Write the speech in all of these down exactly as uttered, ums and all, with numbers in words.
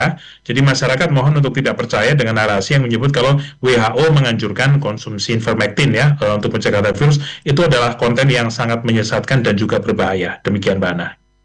Jadi masyarakat mohon untuk tidak percaya dengan narasi yang menyebut kalau W H O menganjurkan konsumsi ivermectin ya eh, untuk mencegah virus. Itu adalah konten yang sangat menyesatkan dan juga berbahaya. Demikian, Mbak Ana.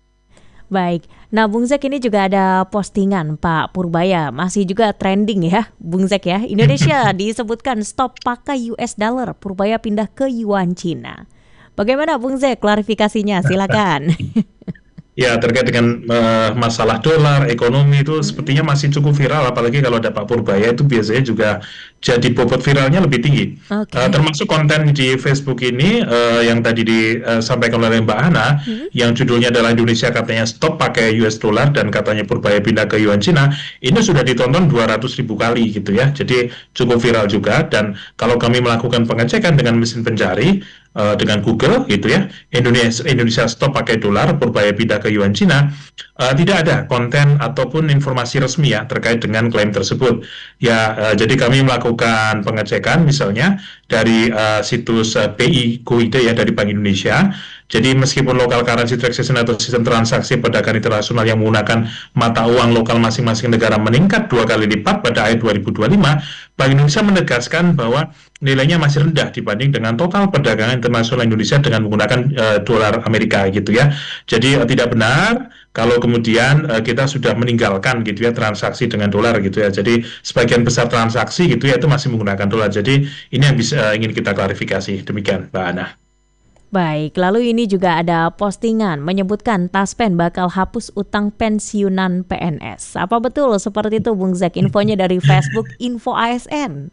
Baik, nah Bung Zek ini juga ada postingan Pak Purbaya, masih juga trending ya Bung Zek ya. Indonesia disebutkan stop pakai U S dollar, Purbaya pindah ke yuan Cina. Bagaimana Bung Zek klarifikasinya, silakan. Ya, terkait dengan uh, masalah dolar, ekonomi itu Hmm, sepertinya masih cukup viral, apalagi kalau ada Pak Purbaya itu biasanya juga jadi bobot viralnya lebih tinggi. Uh, Oke. termasuk konten di Facebook ini uh, yang tadi disampaikan oleh Mbak Hana, Hmm, yang judulnya adalah Indonesia katanya stop pakai U S dollar dan katanya Purbaya pindah ke yuan Cina, ini sudah ditonton dua ratus ribu kali gitu ya. Jadi cukup viral juga dan kalau kami melakukan pengecekan dengan mesin pencari, uh, dengan Google gitu ya, Indonesia, Indonesia stop pakai dolar, Purbaya pindah ke yuan Cina, uh, tidak ada konten ataupun informasi resmi ya terkait dengan klaim tersebut. Ya, uh, jadi kami melakukan pengecekan misalnya dari uh, situs uh, B I Go I D ya dari Bank Indonesia. Jadi meskipun local currency transaction atau sistem transaksi perdagangan internasional yang menggunakan mata uang lokal masing-masing negara meningkat dua kali lipat pada akhir dua ribu dua puluh lima, Bank Indonesia menegaskan bahwa nilainya masih rendah dibanding dengan total perdagangan internasional Indonesia dengan menggunakan uh, dolar Amerika gitu ya. Jadi uh, tidak benar kalau kemudian uh, kita sudah meninggalkan gitu ya transaksi dengan dolar gitu ya. Jadi sebagian besar transaksi gitu ya itu masih menggunakan dolar. Jadi ini yang bisa uh, ingin kita klarifikasi. Demikian, Mbak Ana. baik, lalu ini juga ada postingan menyebutkan Taspen bakal hapus utang pensiunan P N S. Apa betul seperti itu Bung Zek? Infonya dari Facebook Info A S N.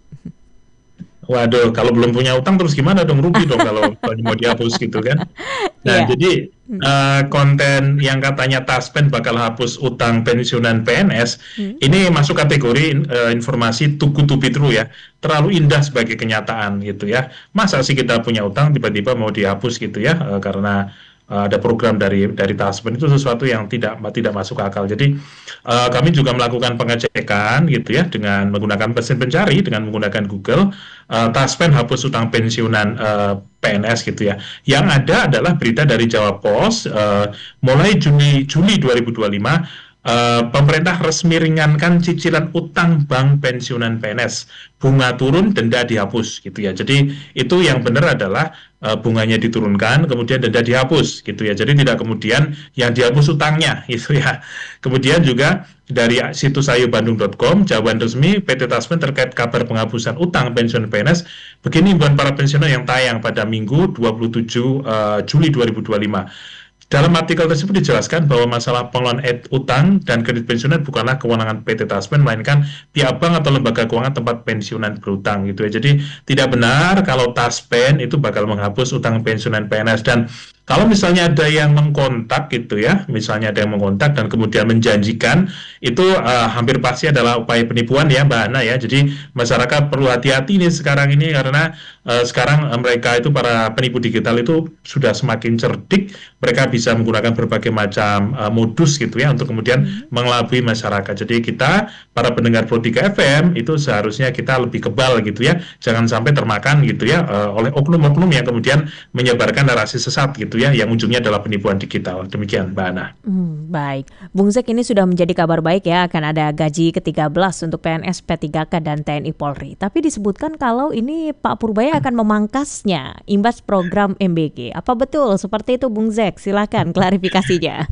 Waduh, kalau belum punya utang terus gimana dong? Rugi dong kalau mau dihapus gitu kan. Nah, Iya. jadi Hmm. eh, konten yang katanya Taspen bakal hapus utang pensiunan P N S, Hmm. ini masuk kategori eh, informasi too good to be true ya. Terlalu indah sebagai kenyataan gitu ya. Masa sih kita punya utang tiba-tiba mau dihapus gitu ya, eh, karena eh, ada program dari dari Taspen, itu sesuatu yang tidak tidak masuk akal. Jadi eh, kami juga melakukan pengecekan gitu ya dengan menggunakan mesin pencari, dengan menggunakan Google, eh, Taspen hapus utang pensiunan eh, P N S gitu ya. Yang ada adalah berita dari Jawa Pos, uh, mulai Juni Juli dua ribu dua puluh lima, uh, pemerintah resmi ringankan cicilan utang bank pensiunan P N S, bunga turun, denda dihapus gitu ya. Jadi itu yang benar adalah uh, bunganya diturunkan, kemudian denda dihapus gitu ya. Jadi tidak kemudian yang dihapus utangnya gitu ya. Kemudian juga dari situs ayo bandung dot com, jawaban resmi P T Taspen terkait kabar penghapusan utang pensiun P N S. Begini buat para pensiunan yang tayang pada Minggu dua puluh tujuh uh, Juli dua ribu dua puluh lima. Dalam artikel tersebut dijelaskan bahwa masalah pengelolaan utang dan kredit pensiunan bukanlah kewenangan P T Taspen, melainkan pihak bank atau lembaga keuangan tempat pensiunan berutang gitu ya. Jadi tidak benar kalau Taspen itu bakal menghapus utang pensiunan P N S. Dan kalau misalnya ada yang mengkontak gitu ya, misalnya ada yang mengkontak dan kemudian menjanjikan, itu uh, hampir pasti adalah upaya penipuan ya Mbak Ana ya. Jadi masyarakat perlu hati-hati nih sekarang ini karena uh, sekarang uh, mereka itu para penipu digital itu sudah semakin cerdik, mereka bisa menggunakan berbagai macam uh, modus gitu ya untuk kemudian Hmm. mengelabui masyarakat. Jadi kita para pendengar Pro tiga F M itu seharusnya kita lebih kebal gitu ya, jangan sampai termakan gitu ya uh, oleh oknum-oknum yang kemudian menyebarkan narasi sesat gitu ya, yang ujungnya adalah penipuan digital. Demikian, Mbak Ana. Hmm, baik. Bung Zek, ini sudah menjadi kabar baik ya, akan ada gaji ke tiga belas untuk P N S, P tiga K, dan T N I Polri. Tapi disebutkan kalau ini Pak Purbaya akan memangkasnya, imbas program M B G. Apa betul seperti itu Bung Zek? Silakan klarifikasinya.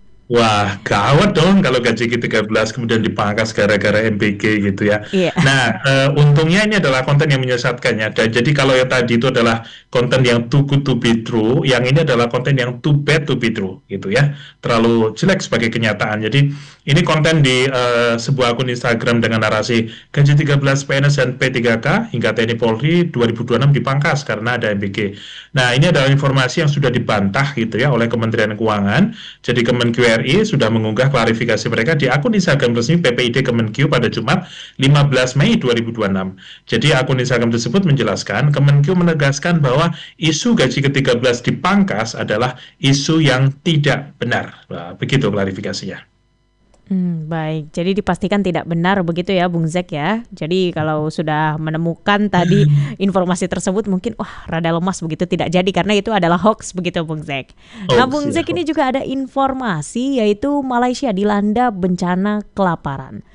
Wah, gawat dong kalau gaji ke tiga belas kemudian dipangkas gara-gara M B G gitu ya. Iya. Nah, uh, untungnya ini adalah konten yang menyesatkan ya. Dan jadi kalau yang tadi itu adalah konten yang too good to be true, yang ini adalah konten yang too bad to be true gitu ya. Terlalu jelek sebagai kenyataan. Jadi ini konten di uh, sebuah akun Instagram dengan narasi gaji tiga belas P N S dan P tiga K hingga T N I Polri dua ribu dua puluh enam dipangkas karena ada M B G. Nah, ini adalah informasi yang sudah dibantah gitu ya oleh Kementerian Keuangan. Jadi Kemenq R I sudah mengunggah klarifikasi mereka di akun Instagram resmi P P I D Kemenq pada Jumat lima belas Mei dua ribu dua puluh enam. Jadi akun Instagram tersebut menjelaskan Kemenq menegaskan bahwa isu gaji ke tiga belas dipangkas adalah isu yang tidak benar. Nah, begitu klarifikasinya. Hmm, baik. Jadi dipastikan tidak benar begitu ya, Bung Zack ya. Jadi kalau sudah menemukan tadi informasi tersebut mungkin wah rada lemas begitu, tidak jadi karena itu adalah hoax begitu, Bung Zack. Nah, Hoax Bung ya, Zack ini hoax. juga ada informasi yaitu Malaysia dilanda bencana kelaparan.